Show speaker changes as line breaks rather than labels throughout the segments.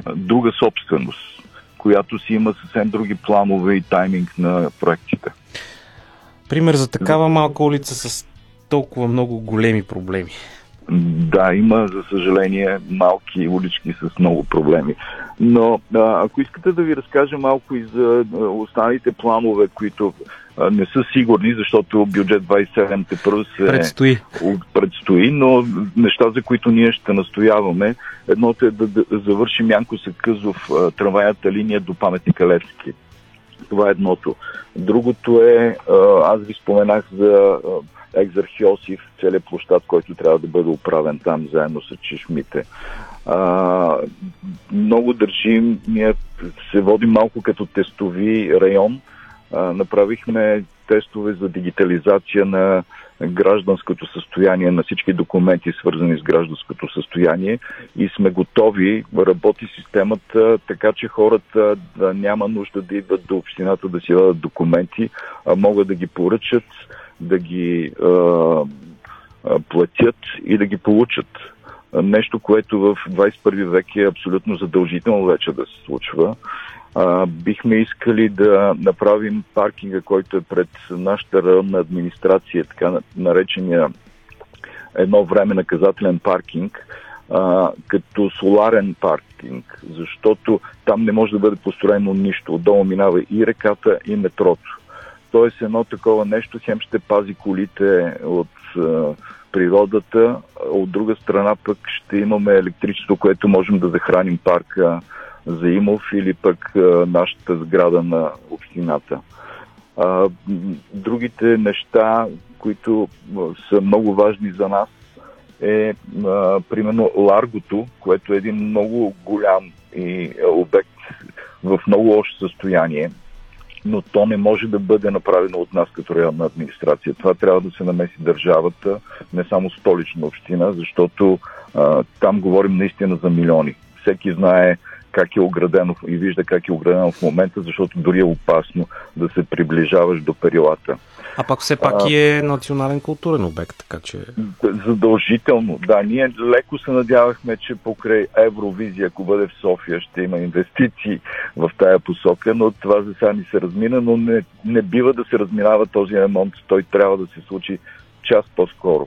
друга собственост, която си има съвсем други планове и тайминг на проектите.
Пример за такава малка улица с толкова много големи проблеми.
Да, има, за съжаление, малки улички с много проблеми. Но ако искате да ви разкажа малко и за останалите планове, които не са сигурни, защото бюджет 27 тепърва се предстои, но неща, за които ние ще настояваме. Едното е да завършим Янко Сакъзов трамвайната линия до паметника Левски. Това е едното. Другото е, аз ви споменах за Екзархиосиф, целият площад, който трябва да бъде оправен там, заедно с чешмите. Много държим, ние се водим малко като тестови район. Направихме тестове за дигитализация на гражданското състояние, на всички документи, свързани с гражданското състояние, и сме готови, работи системата, така че хората да няма нужда да идват до общината да си дадат документи, а могат да ги поръчат, да ги платят и да ги получат. Нещо, което в 21 век е абсолютно задължително вече да се случва. Бихме искали да направим паркинга, който е пред нашата районна администрация, така наречения едно време наказателен паркинг, като соларен паркинг, защото там не може да бъде построено нищо. Отдолу минава и реката, и метрото. Тоест едно такова нещо, хем ще пази колите от природата, от друга страна пък ще имаме електричество, което можем да захраним парка Заимов или пък нашата сграда на общината. Другите неща, които са много важни за нас, е примерно Ларгото, което е един много голям обект в много лошо състояние, но то не може да бъде направено от нас като районна администрация. Това трябва да се намеси държавата, не само Столична община, защото там говорим наистина за милиони. Всеки знае как е оградено и вижда как е оградено в момента, защото дори е опасно да се приближаваш до перилата.
А пак все пак е национален културен обект, така че...
Задължително, да. Ние леко се надявахме, че покрай Евровизия, ако бъде в София, ще има инвестиции в тая посока, но това за сега ни се размина, но не бива да се разминава този ремонт. Той трябва да се случи час по-скоро.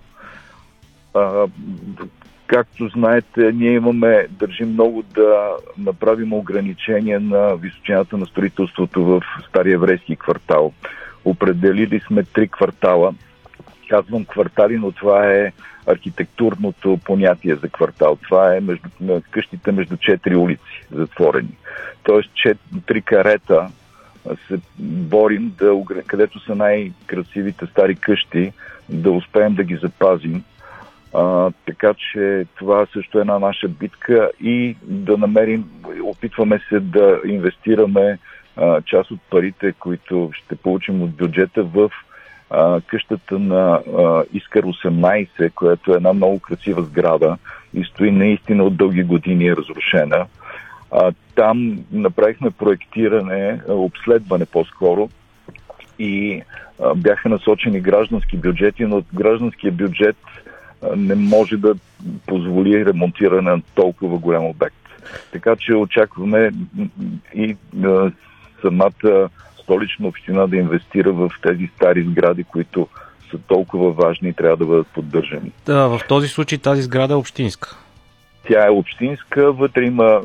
Както знаете, ние държим много да направим ограничения на височината на строителството в Стария еврейски квартал. Определили сме 3 квартала. Казвам квартали, но това е архитектурното понятие за квартал. Това е къщите между 4 улици затворени. Тоест 3 карета се борим, където са най-красивите стари къщи, да успеем да ги запазим. Така че това също е една наша битка и да опитваме се да инвестираме част от парите, които ще получим от бюджета в къщата на Искър 18, която е една много красива сграда и стои наистина от дълги години е разрушена. Там направихме проектиране, обследване по-скоро и бяха насочени граждански бюджети, но гражданския бюджет не може да позволи ремонтиране на толкова голям обект. Така че очакваме и самата Столична община да инвестира в тези стари сгради, които са толкова важни и трябва да бъдат поддържани.
Да, в този случай тази сграда е общинска.
Тя е общинска, вътре има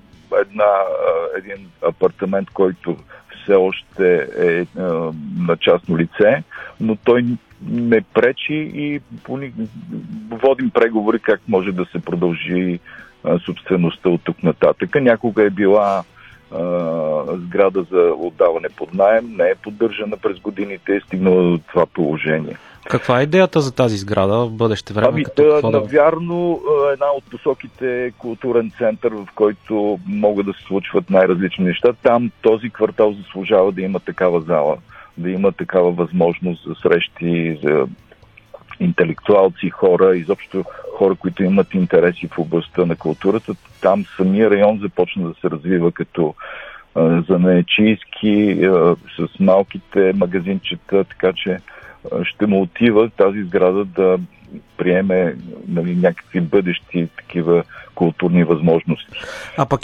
един апартамент, който все още е на частно лице, но той не пречи и водим преговори как може да се продължи собствеността от тук нататък. Някога е била сграда за отдаване под наем, не е поддържана през годините, е стигнала до това положение.
Каква е идеята за тази сграда в бъдеще време?
Навярно, една от посоките е културен център, в който могат да се случват най-различни неща. Там този квартал заслужава да има такава зала, да има такава възможност за срещи, за интелектуалци, хора, изобщо хора, които имат интереси в областта на културата. Там самия район започна да се развива като занаятчийски, с малките магазинчета, така че ще му отива тази сграда да приеме някакви бъдещи такива културни възможности.
А пък